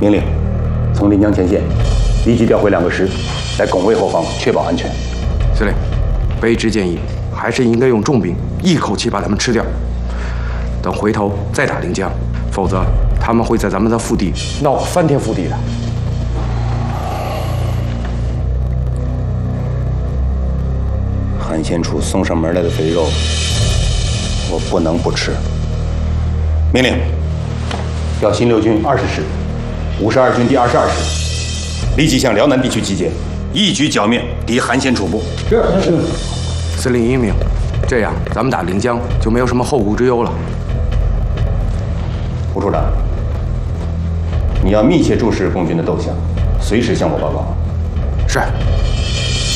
命令，从临江前线立即调回2个师，在拱卫后方，确保安全。 司令，卑职建议还是应该用重兵一口气把他们吃掉，等回头再打临江，否则他们会在咱们的腹地闹个翻天覆地的。 韩先楚送上门来的肥肉，我不能不吃。命令，调新6军20师、52军第22师，立即向辽南地区集结，一举剿灭敌韩先楚部。是。 司令英明，这样咱们打临江就没有什么后顾之忧了。 胡处长，你要密切注视共军的动向，随时向我报告。 是。